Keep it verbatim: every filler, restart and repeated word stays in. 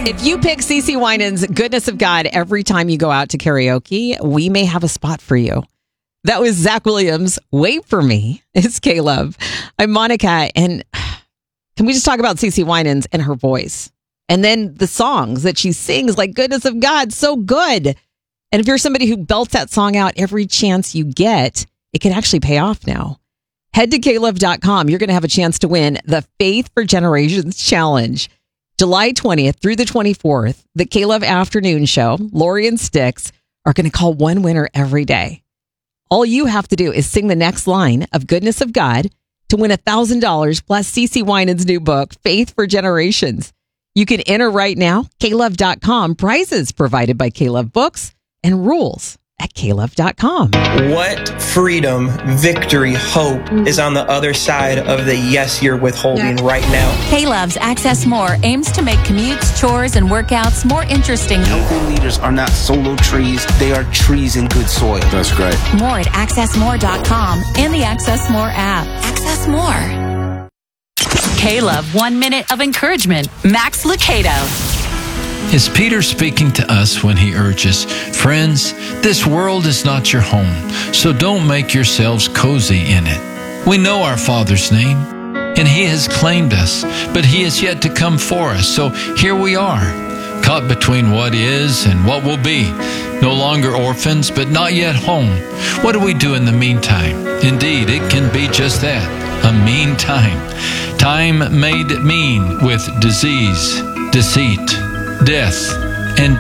If you pick CeCe Winans' Goodness of God every time you go out to karaoke, we may have a spot for you. That was Zach Williams. Wait for me. It's K-Love. I'm Monica. And can we just talk about CeCe Winans and her voice? And then the songs that she sings, like Goodness of God, so good. And if you're somebody who belts that song out every chance you get, it can actually pay off now. Head to K Love dot com. You're going to have a chance to win the Faith for Generations Challenge. July twentieth through the twenty-fourth, the K-Love Afternoon Show, Lori and Styx, are going to call one winner every day. All you have to do is sing the next line of Goodness of God to win one thousand dollars plus CeCe Winans' new book, Faith for Generations. You can enter right now, K Love dot com. Prizes provided by K-Love Books and rules at K Love dot com. What freedom, victory, hope is on the other side of the yes you're withholding right now? K-Love's Access More aims to make commutes, chores, and workouts more interesting. Healthy leaders are not solo trees. They are trees in good soil. That's great. More at Access More dot com and the Access More app. Access More. K-Love One Minute of Encouragement. Max Lucado. Is Peter speaking to us when he urges, friends, this world is not your home, so don't make yourselves cozy in it. We know our Father's name, and he has claimed us, but he is yet to come for us. So here we are, caught between what is and what will be. No longer orphans, but not yet home. What do we do in the meantime? Indeed, it can be just that, a mean time. Time made mean with disease, deceit, death,